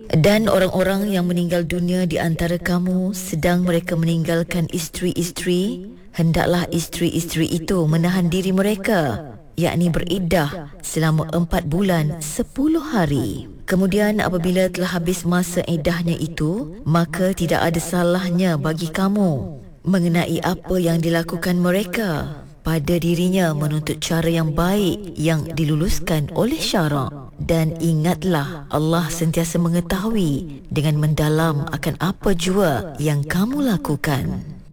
Dan orang-orang yang meninggal dunia di antara kamu sedang mereka meninggalkan isteri-isteri, hendaklah isteri-isteri itu menahan diri mereka, yakni beriddah selama 4 bulan 10 hari. Kemudian apabila telah habis masa iddahnya itu, maka tidak ada salahnya bagi kamu mengenai apa yang dilakukan mereka pada dirinya menuntut cara yang baik yang diluluskan oleh syarak. Dan ingatlah, Allah sentiasa mengetahui dengan mendalam akan apa jua yang kamu lakukan.